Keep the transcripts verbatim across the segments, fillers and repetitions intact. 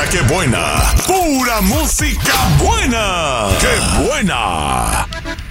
música que buena. Pura música buena. ¡Qué buena!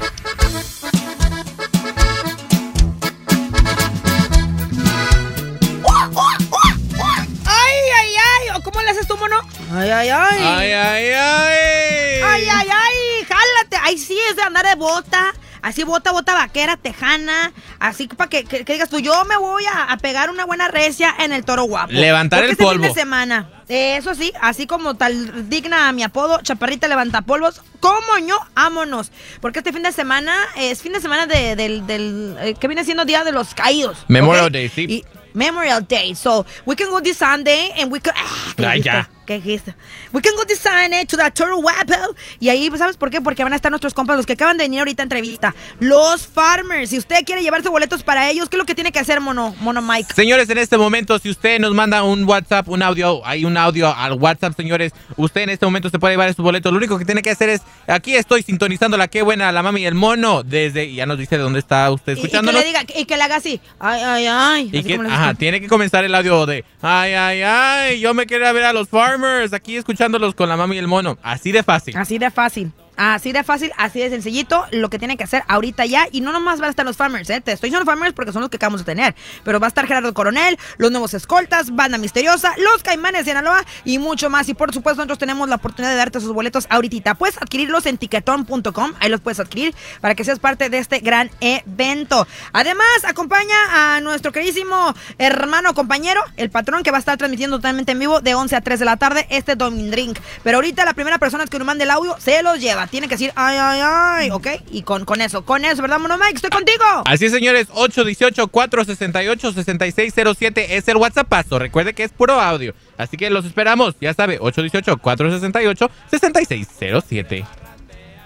¡Ay, ay, ay! ¿Cómo le haces tú, mono? ¡Ay, ay, ay! ¡Ay, ay, ay! ¡Ay, ay, ay! ¡Jálate! ¡Ay, sí, es de andar de bota! Así bota, bota vaquera, tejana. Así para que, que, que digas tú, yo me voy a, a pegar una buena recia en el Toro Guapo. Levantar Porque el este polvo. fin de semana. Eso sí, así como tal digna a mi apodo, Chaparrita Levantapolvos, como yo, vámonos. Porque este fin de semana es fin de semana de, del, del eh, que viene siendo Día de los Caídos. Memorial ¿okay? Day, sí. Y, Memorial Day. So, we can go this Sunday and we can... Ah, ¿qué Ay, dijiste? ya. ¿Qué dijiste? We can go this Sunday to the Toro Guapo. Y ahí, ¿sabes por qué? Porque van a estar nuestros compas, los que acaban de venir ahorita a entrevista. Los Farmers. Si usted quiere llevarse boletos para ellos, ¿qué es lo que tiene que hacer, mono, mono Mike? Señores, en este momento, si usted nos manda un WhatsApp, un audio, hay un audio al WhatsApp, señores, usted en este momento se puede llevar esos boletos. Lo único que tiene que hacer es, aquí estoy sintonizando la Qué Buena, la mami y el mono, desde, ya nos dice de dónde está usted escuchándonos. Y, y que le diga, y que le haga así, ay, ay, ay. Y así que, como le ajá, dices tú. tiene que comenzar el audio de, ay, ay, ay, yo me quería ver a los Farmers, aquí escuchándolos con la mami y el mono. Así de fácil. Así de fácil. Así de fácil, así de sencillito, lo que tiene que hacer ahorita ya. Y no nomás van a estar los Farmers, ¿eh? Te estoy diciendo Farmers porque son los que acabamos de tener. Pero va a estar Gerardo Coronel, los Nuevos Escoltas, Banda Misteriosa, los Caimanes de Sinaloa y mucho más. Y por supuesto nosotros tenemos la oportunidad de darte esos boletos ahorita. Puedes adquirirlos en tiquetón punto com, ahí los puedes adquirir para que seas parte de este gran evento. Además, acompaña a nuestro queridísimo hermano compañero, el patrón, que va a estar transmitiendo totalmente en vivo de once a tres de la tarde este Domindrink. Pero ahorita la primera persona que nos mande el audio se los lleva. Tiene que decir ay, ay, ay, ¿ok? Y con, con eso, con eso, ¿verdad, mono Mike? Estoy contigo. Así es, señores, ocho uno ocho, cuatro seis ocho, seis seis cero siete es el WhatsAppazo. Recuerde que es puro audio. Así que los esperamos, ya sabe, ocho uno ocho, cuatro seis ocho, seis seis cero siete.